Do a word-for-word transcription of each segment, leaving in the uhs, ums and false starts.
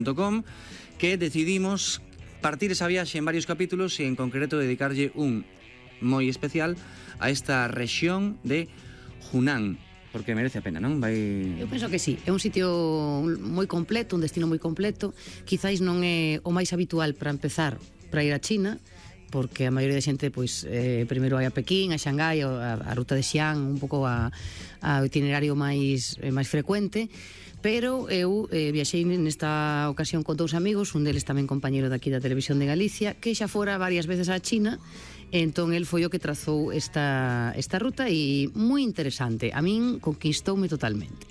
punto com, que decidimos partir esa viaxe en varios capítulos e en concreto dedicarlle un moi especial a esta rexión de Hunan, porque merece a pena, non? Vai... Eu penso que sí, é un sitio moi completo, un destino moi completo. Quizáis non é o máis habitual para empezar para ir a China, porque a maioría de xente pois eh, primeiro vai a Pekín, a Xangai, a, a ruta de Xi'an, un pouco a, a itinerario máis eh, máis frecuente. Pero eu eh, viaxei nesta ocasión con dous amigos, un deles tamén compañeiro daqui da Televisión de Galicia, que xa fora varias veces a China. Entón, el foi o que trazou esta, esta ruta e moi interesante. A min conquistoume totalmente.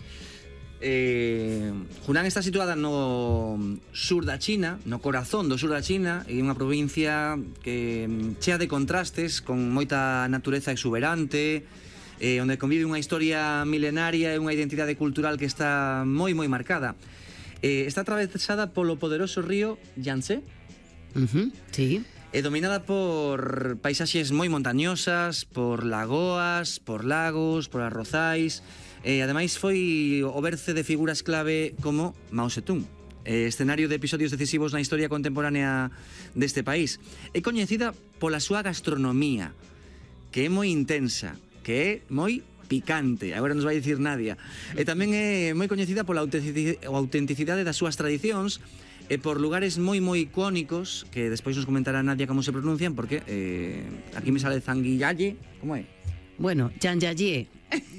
Eh, Hunan está situada no sur da China, no corazón do sur da China, e unha provincia que chea de contrastes, con moita natureza exuberante, eh, onde convive unha historia milenaria e unha identidade cultural que está moi moi marcada. Eh, está atravesada polo poderoso río Yangtze. Uh-huh, sí. É dominada por paisaxes moi montañosas, por lagoas, por lagos, por arrozais, e ademais foi o berce de figuras clave como Mao Zedong, eh, escenario de episodios decisivos na historia contemporánea deste país. É coñecida pola súa gastronomía, que é moi intensa, que é moi picante, agora nos vai dicir Nadia. E tamén é moi coñecida pola autenticidade das súas tradicións e por lugares moi moi icónicos, que despois nos comentará Nadia como se pronuncian, porque eh, aquí me sale Zanguillaye, como é? Bueno, Zhangjiajie.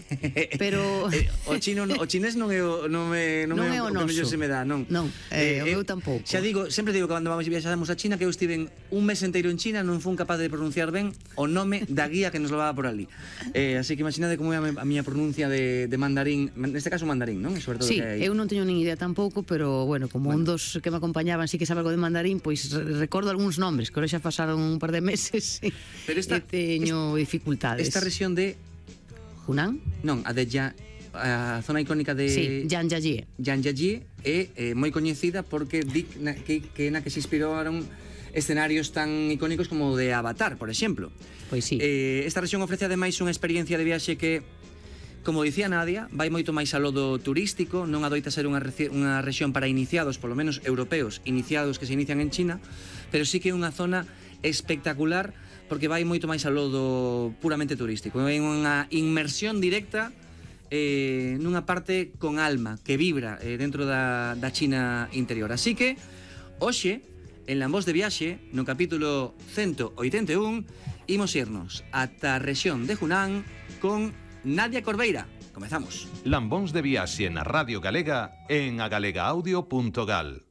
Pero eh, o chino o chinés non é o non me non, non é o o que mellor se me dá, non. Non, eh, eh, eu tampouco. Xa digo, sempre digo que cando vamos viaxamos a China que eu estiven un mes enteiro en China, non fun capaz de pronunciar ben o nome da guía que nos levaba por ali. Eh, así que imaginade como é a, a miña pronuncia de, de mandarín, neste caso mandarín, non? Sobre todo sí, que hai. Eu non teño nin idea tampouco, pero bueno, como bueno. Un dos que me acompañaban sí que sabe algo de mandarín, pois pues, recordo algúns nombres, que ahora xa pasaron un par de meses e, pero esta, e teño esta, dificultades. Esta rexión de Hunan? Non, a de ya, a zona icónica de sí, Zhangjiajie. Zhangjiajie é eh, moi coñecida porque di na, que, que na que se inspiraron escenarios tan icónicos como o de Avatar, por exemplo. Pois sí. Eh, esta rexión ofrece ademais unha experiencia de viaxe que, como dicía Nadia, vai moito máis aló do turístico, non adoita ser unha, unha rexión para iniciados, polo menos europeos, iniciados que se inician en China, pero sí que é unha zona espectacular porque vai moito máis aló do puramente turístico. É unha inmersión directa eh, nunha parte con alma, que vibra eh, dentro da, da China interior. Así que, hoxe, en Lambós de Viaxe, no capítulo ciento oitenta e un, imos irnos ata a rexión de Hunan con Nadia Corveira. Comezamos. Lambóns de Viaxe na Radio Galega en agalega audio punto gal.